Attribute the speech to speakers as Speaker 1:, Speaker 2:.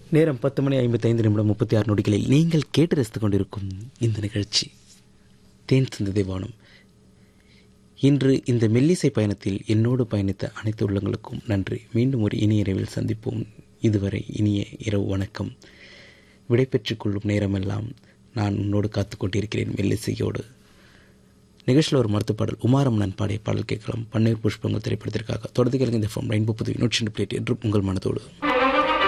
Speaker 1: நேரம் 10:55 36 நொடிகளில் நீங்கள் கேட்டு ரசித்துக் கொண்டிருக்கும் இந்த நிகழ்ச்சி தேன் சிந்து வானம். இன்று இந்த மெல்லிசை பயணத்தில் என்னோடு பயணித்த அனைத்து உள்ளங்களுக்கும் நன்றி. மீண்டும் ஒரு இனிய இரவில் சந்திப்போம். இதுவரை இனிய இரவு வணக்கம். விடைபெற்றுக் கொள்ளும் நேரமெல்லாம் நான் உன்னோடு காத்துக்கொண்டிருக்கிறேன் மெல்லிசையோடு. நிகழ்ச்சியில் ஒரு மருத்துவப்பாடல் உமாரமணன் பாடிய பாடல் கேட்கலாம். பன்னீர் புஷ்பங்கள் திரைப்படத்திற்காக தொடர்ந்து கேளுங்க. இந்த ரெயின்போ புதுவை 102.8 என்றும் உங்கள் மனதோடு.